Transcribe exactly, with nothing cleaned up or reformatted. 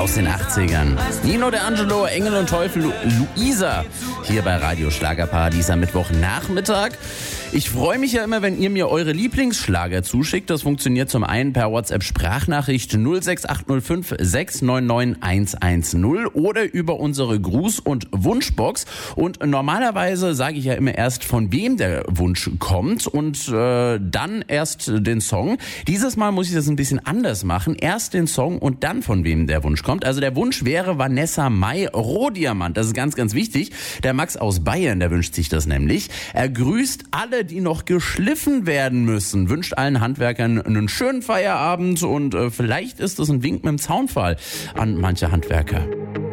aus den achtzigern. Nino De Angelo, Engel und Teufel, Lu- Luisa, hier bei Radio Schlagerparadies am Mittwochnachmittag. Ich freue mich ja immer, wenn ihr mir eure Lieblingsschlager zuschickt. Das funktioniert zum einen per WhatsApp-Sprachnachricht null sechs acht null fünf sechs neun neun eins eins null oder über unsere Gruß- und Wunschbox. Und normalerweise sage ich ja immer erst, von wem der Wunsch kommt und äh, dann erst den Song. Dieses Mal muss ich das ein bisschen anders machen. Erst den Song und dann von wem der Wunsch kommt. Also der Wunsch wäre Vanessa Mai, Rohdiamant. Das ist ganz, ganz wichtig. Der Max aus Bayern, der wünscht sich das nämlich. Er grüßt alle, die noch geschliffen werden müssen. Wünscht allen Handwerkern einen schönen Feierabend und äh, vielleicht ist das ein Wink mit dem Zaunpfahl an manche Handwerker.